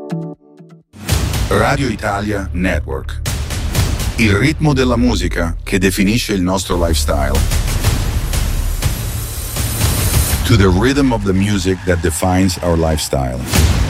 Radio Italia Network. Il ritmo della musica che definisce il nostro lifestyle. To the rhythm of the music that defines our lifestyle.